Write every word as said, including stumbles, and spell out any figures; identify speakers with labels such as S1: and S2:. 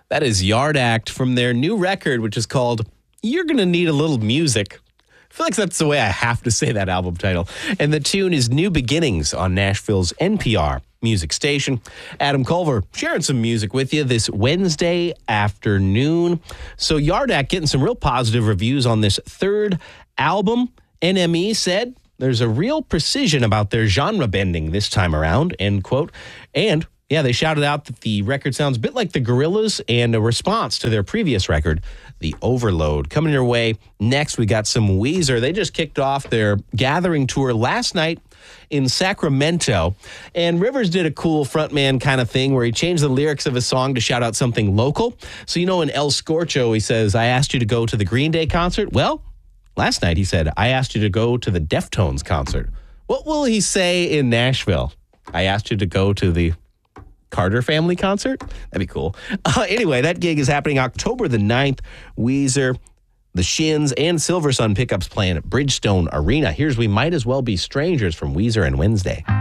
S1: That is Yard Act from their new record, which is called You're Gonna Need a Little Music. I feel like that's the way I have to say that album title. And the tune is New Beginnings on Nashville's N P R music station. Adam Culver sharing some music with you this Wednesday afternoon. So Yard Act getting some real positive reviews on this third album. N M E said there's a real precision about their genre bending this time around, end quote. And yeah, they shouted out that the record sounds a bit like the Gorillaz and a response to their previous record, The Overload. Coming your way next, we got some Weezer. They just kicked off their Gathering tour last night in Sacramento. And Rivers did a cool frontman kind of thing where he changed the lyrics of a song to shout out something local. So, you know, in El Scorcho, he says, I asked you to go to the Green Day concert. Well, last night he said, I asked you to go to the Deftones concert. What will he say in Nashville? I asked you to go to the Carter Family concert? That'd be cool. Uh, anyway, that gig is happening October the ninth. Weezer, the Shins, and Silversun pickups playing at Bridgestone Arena. Here's We Might As Well Be Strangers from Weezer and Wednesday.